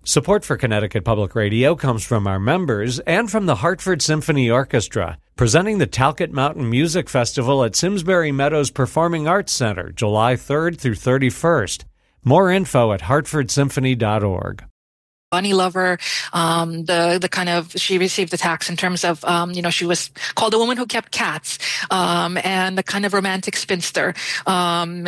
Support for Connecticut Public Radio comes from our members and from the Hartford Symphony Orchestra, presenting the Talcott Mountain Music Festival at Simsbury Meadows Performing Arts Center, July 3rd through 31st. More info at hartfordsymphony.org. Bunny lover, the kind of, she received attacks in terms of, she was called a woman who kept cats, and the kind of romantic spinster. Some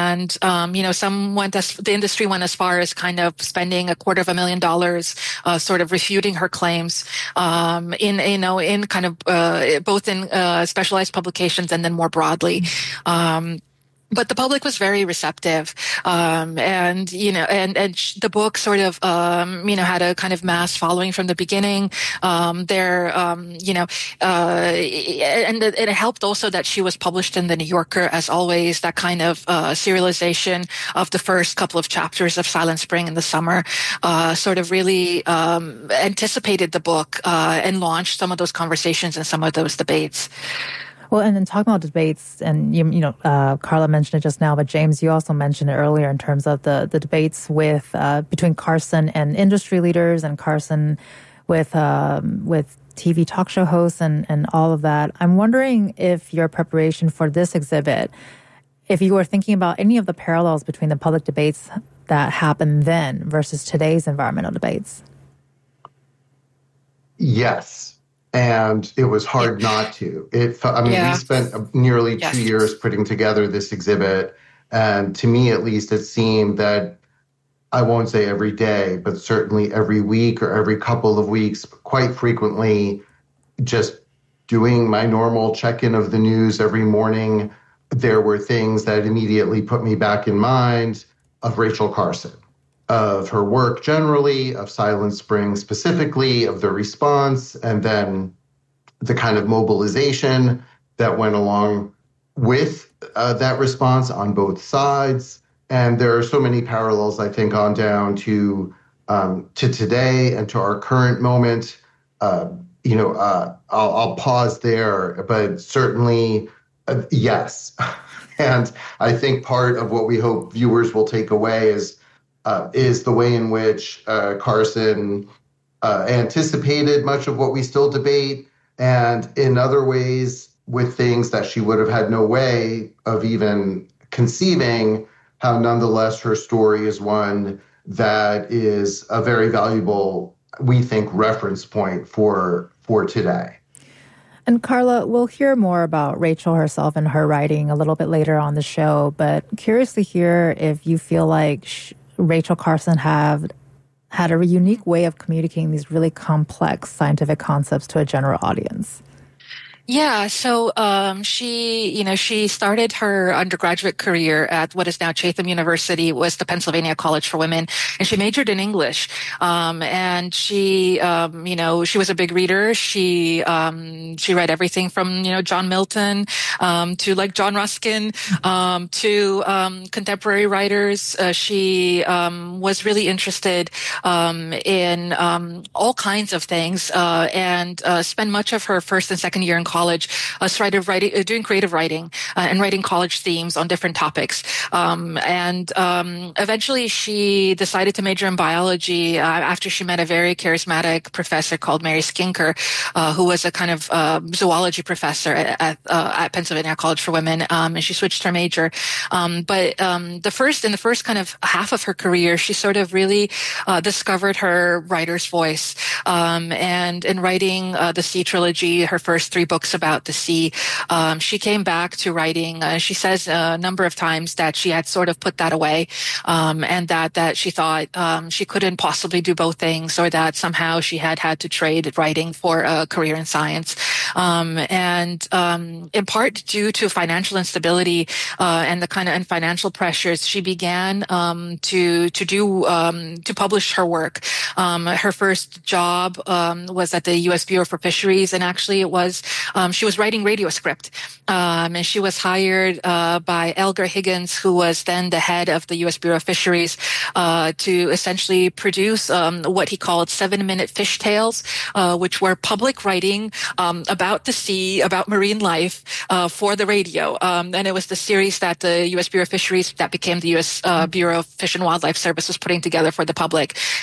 the industry went as far as kind of spending $250,000, sort of refuting her claims, in kind of, both in, specialized publications and then more broadly. But the public was very receptive, and the book sort of, had a kind of mass following from the beginning. And it helped also that she was published in the New Yorker, as always. That kind of serialization of the first couple of chapters of Silent Spring in the summer, sort of really anticipated the book and launched some of those conversations and some of those debates. Well, and then talking about debates, and Carla mentioned it just now, but James, you also mentioned it earlier in terms of the debates with between Carson and industry leaders, and Carson with TV talk show hosts and all of that. I'm wondering if your preparation for this exhibit, if you were thinking about any of the parallels between the public debates that happened then versus today's environmental debates. Yes. And it was hard not to. We spent nearly 2 years putting together this exhibit. And to me, at least, it seemed that, I won't say every day, but certainly every week or every couple of weeks, quite frequently, just doing my normal check-in of the news every morning, there were things that immediately put me back in mind of Rachel Carson, of her work generally, of Silent Spring specifically, of the response, and then the kind of mobilization that went along with that response on both sides. And there are so many parallels, I think, on down to today and to our current moment. I'll pause there, but certainly, yes. And I think part of what we hope viewers will take away is the way in which Carson anticipated much of what we still debate, and in other ways with things that she would have had no way of even conceiving, how nonetheless her story is one that is a very valuable, we think, reference point for today. And Carla, we'll hear more about Rachel herself and her writing a little bit later on the show, but curious to hear if you feel like Rachel Carson had a unique way of communicating these really complex scientific concepts to a general audience. Yeah, so she started her undergraduate career at what is now Chatham University, was the Pennsylvania College for Women, and she majored in English. And she was a big reader. She read everything from John Milton to like John Ruskin to contemporary writers. She was really interested in all kinds of things and spent much of her first and second year in college doing creative writing and writing college themes on different topics. Eventually she decided to major in biology after she met a very charismatic professor called Mary Skinker, who was a kind of zoology professor at Pennsylvania College for Women, and she switched her major. But in the first kind of half of her career, she sort of really discovered her writer's voice. And in writing the Sea Trilogy, her first 3 books about the sea, she came back to writing. She says a number of times that she had sort of put that away, and that she thought she couldn't possibly do both things, or that somehow she had to trade writing for a career in science. And in part due to financial instability and the kind of financial pressures, she began to publish her work. Her first job was at the U.S. Bureau for Fisheries, and actually it was she was writing radio script, and she was hired by Elgar Higgins, who was then the head of the U.S. Bureau of Fisheries, to essentially produce what he called 7-minute fish tales, which were public writing about the sea, about marine life for the radio. And it was the series that the U.S. Bureau of Fisheries, that became the U.S. Bureau of Fish and Wildlife Service, was putting together for the public.